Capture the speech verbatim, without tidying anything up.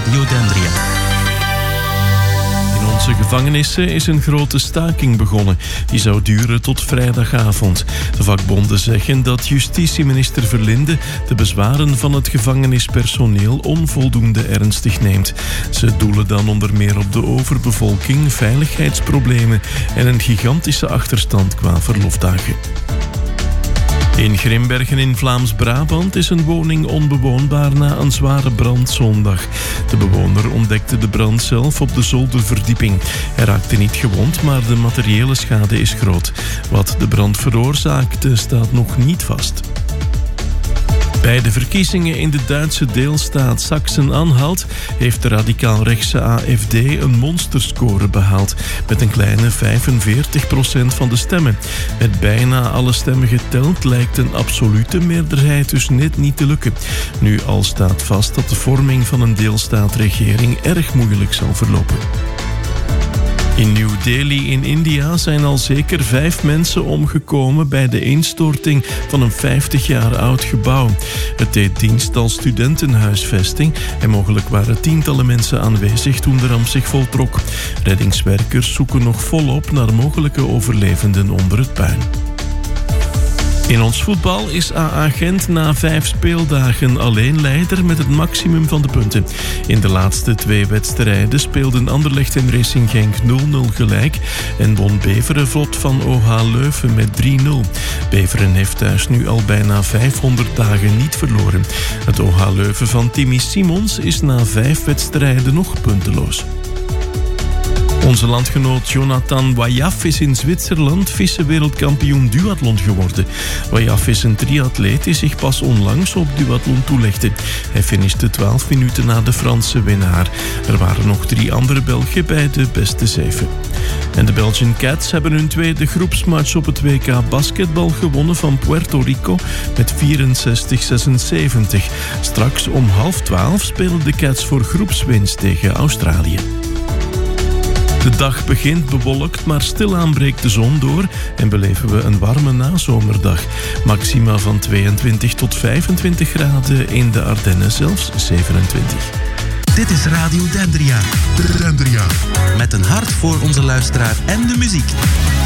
Radio Dendria. In onze gevangenissen is een grote staking begonnen. Die zou duren tot vrijdagavond. De vakbonden zeggen dat justitieminister Verlinde de bezwaren van het gevangenispersoneel onvoldoende ernstig neemt. Ze doelen dan onder meer op de overbevolking, veiligheidsproblemen en een gigantische achterstand qua verlofdagen. In Grimbergen in Vlaams-Brabant is een woning onbewoonbaar na een zware brand zondag. De bewoner ontdekte de brand zelf op de zolderverdieping. Hij raakte niet gewond, maar de materiële schade is groot. Wat de brand veroorzaakte staat nog niet vast. Bij de verkiezingen in de Duitse deelstaat Sachsen-Anhalt heeft de radicaal-rechtse A F D een monsterscore behaald. Met een kleine vijfenveertig procent van de stemmen. Met bijna alle stemmen geteld lijkt een absolute meerderheid dus net niet te lukken. Nu al staat vast dat de vorming van een deelstaatregering erg moeilijk zal verlopen. In New Delhi in India zijn al zeker vijf mensen omgekomen bij de instorting van een vijftig jaar oud gebouw. Het deed dienst als studentenhuisvesting en mogelijk waren tientallen mensen aanwezig toen de ramp zich voltrok. Reddingswerkers zoeken nog volop naar mogelijke overlevenden onder het puin. In ons voetbal is A A Gent na vijf speeldagen alleen leider met het maximum van de punten. In de laatste twee wedstrijden speelden Anderlecht en Racing Genk nul nul gelijk en won Beveren vlot van O H Leuven met drie nul. Beveren heeft thuis nu al bijna vijfhonderd dagen niet verloren. Het O H Leuven van Timmy Simons is na vijf wedstrijden nog punteloos. Onze landgenoot Jonathan Wayaf is in Zwitserland vice-wereldkampioen duathlon geworden. Wayaf is een triatleet die zich pas onlangs op duathlon toelegde. Hij finishte twaalf minuten na de Franse winnaar. Er waren nog drie andere Belgen bij de beste zeven. En de Belgian Cats hebben hun tweede groepsmatch op het W K basketbal gewonnen van Puerto Rico met vierenzestig zesenzeventig. Straks om half twaalf spelen de Cats voor groepswinst tegen Australië. De dag begint bewolkt, maar stilaan breekt de zon door en beleven we een warme nazomerdag. Maxima van tweeëntwintig tot vijfentwintig graden, in de Ardennen zelfs zevenentwintig. Dit is Radio Dendria. Dendria. Met een hart voor onze luisteraar en de muziek.